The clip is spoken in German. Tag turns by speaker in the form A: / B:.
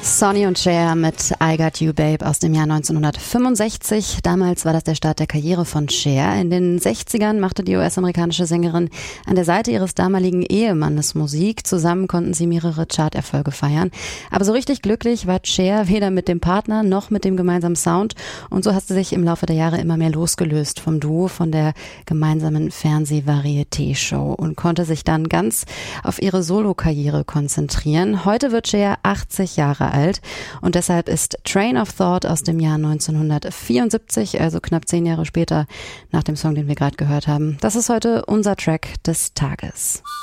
A: Sonny und Cher mit I Got You Babe aus dem Jahr 1965. Damals war das der Start der Karriere von Cher. In den 60ern machte die US-amerikanische Sängerin an der Seite ihres damaligen Ehemannes Musik. Zusammen konnten sie mehrere Charterfolge feiern. Aber so richtig glücklich war Cher weder mit dem Partner noch mit dem gemeinsamen Sound. Und so hat sie sich im Laufe der Jahre immer mehr losgelöst vom Duo, von der gemeinsamen Fernseh-Varieté-Show und konnte sich dann ganz auf ihre Solokarriere konzentrieren. Heute wird Cher 80 Jahre alt und deshalb ist Train of Thought aus dem Jahr 1974, also knapp 10 Jahre später nach dem Song, den wir gerade gehört haben. Das ist heute unser Track des Tages.